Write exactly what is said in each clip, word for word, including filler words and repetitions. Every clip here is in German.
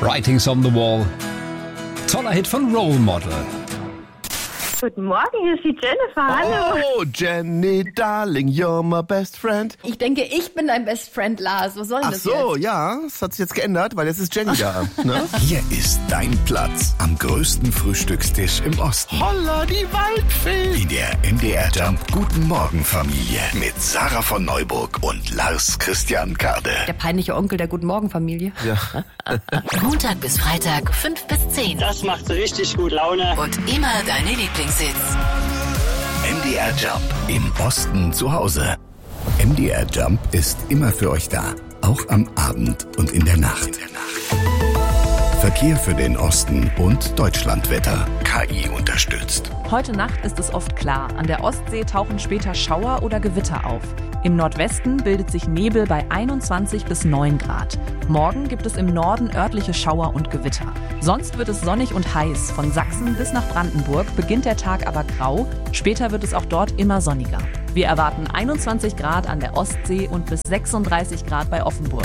Writings on the Wall. Toller Hit von Role Model. Guten Morgen, hier ist die Jennifer. Hallo. Oh, Jenny, darling, you're my best friend. Ich denke, ich bin dein Best Friend, Lars. Was soll denn Ach das so, jetzt? ja, das hat sich jetzt geändert, weil jetzt ist Jenny da. Ne? Hier ist dein Platz am größten Frühstückstisch im Osten. Holla, die Waldfee. In der M D R Jump Guten Morgen Familie mit Sarah von Neuburg und Lars Christian Kade. Der peinliche Onkel der Guten Morgen Familie. Ja. Montag bis Freitag, fünf bis zehn. Das macht richtig gut Laune. Und immer deine Lieblingshits. M D R Jump im Osten zu Hause. M D R Jump ist immer für euch da, auch am Abend und in der Nacht. Verkehr für den Osten und Deutschlandwetter. K I unterstützt. Heute Nacht ist es oft klar. An der Ostsee tauchen später Schauer oder Gewitter auf. Im Nordwesten bildet sich Nebel bei einundzwanzig bis neun Grad. Morgen gibt es im Norden örtliche Schauer und Gewitter. Sonst wird es sonnig und heiß. Von Sachsen bis nach Brandenburg beginnt der Tag aber grau. Später wird es auch dort immer sonniger. Wir erwarten einundzwanzig Grad an der Ostsee und bis sechsunddreißig Grad bei Offenburg.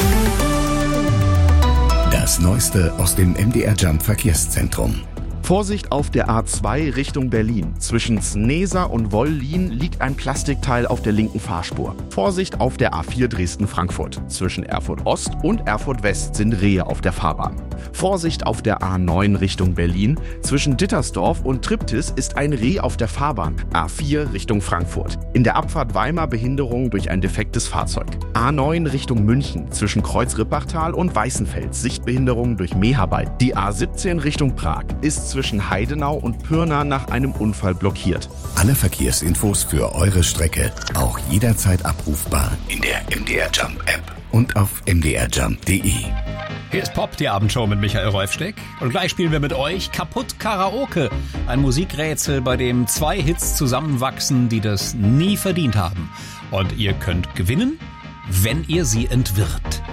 Das Neueste aus dem M D R Jump Verkehrszentrum. Vorsicht auf der A zwei Richtung Berlin. Zwischen Snesa und Wollin liegt ein Plastikteil auf der linken Fahrspur. Vorsicht auf der A vier Dresden-Frankfurt. Zwischen Erfurt Ost und Erfurt West sind Rehe auf der Fahrbahn. Vorsicht auf der A neun Richtung Berlin. Zwischen Dittersdorf und Triptis ist ein Reh auf der Fahrbahn. A vier Richtung Frankfurt. In der Abfahrt Weimar Behinderung durch ein defektes Fahrzeug. A neun Richtung München. Zwischen Kreuz-Rippachtal und Weißenfels Sichtbehinderung durch Mäharbeit. Die A siebzehn Richtung Prag ist zwischen Heidenau und Pirna nach einem Unfall blockiert. Alle Verkehrsinfos für eure Strecke auch jederzeit abrufbar in der M D R Jump App und auf m d r jump punkt d e. Hier ist Pop, die Abendshow mit Michael Rolfsteck. Und gleich spielen wir mit euch Kaputt Karaoke. Ein Musikrätsel, bei dem zwei Hits zusammenwachsen, die das nie verdient haben. Und ihr könnt gewinnen, wenn ihr sie entwirrt.